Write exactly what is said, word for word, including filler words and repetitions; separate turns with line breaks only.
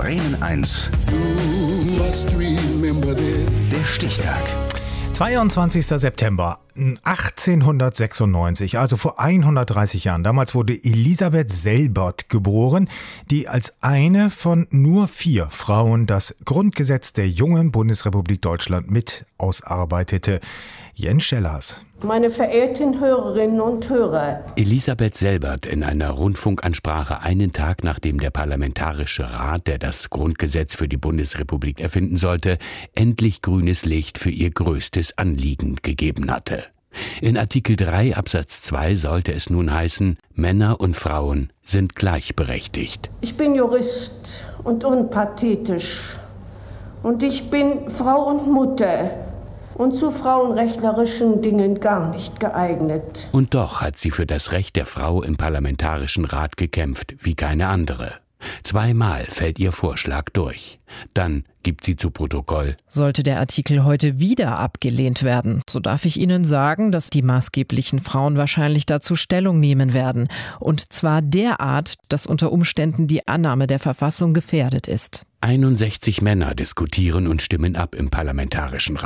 Bremen eins. Der Stichtag.
zweiundzwanzigster September achtzehnhundertsechsundneunzig, also vor hundertdreißig Jahren. Damals wurde Elisabeth Selbert geboren, die als eine von nur vier Frauen das Grundgesetz der jungen Bundesrepublik Deutschland mit ausarbeitete. Jens Schellers.
Meine verehrten Hörerinnen und Hörer.
Elisabeth Selbert in einer Rundfunkansprache einen Tag nachdem der Parlamentarische Rat, der das Grundgesetz für die Bundesrepublik erfinden sollte, endlich grünes Licht für ihr größtes Anliegen gegeben hatte. In Artikel drei Absatz zwei sollte es nun heißen, Männer und Frauen sind gleichberechtigt.
Ich bin Jurist und unpathetisch. Und ich bin Frau und Mutter. Und zu frauenrechtlerischen Dingen gar nicht geeignet.
Und doch hat sie für das Recht der Frau im Parlamentarischen Rat gekämpft, wie keine andere. Zweimal fällt ihr Vorschlag durch. Dann gibt sie zu Protokoll:
Sollte der Artikel heute wieder abgelehnt werden, so darf ich Ihnen sagen, dass die maßgeblichen Frauen wahrscheinlich dazu Stellung nehmen werden. Und zwar derart, dass unter Umständen die Annahme der Verfassung gefährdet ist.
einundsechzig Männer diskutieren und stimmen ab im Parlamentarischen Rat.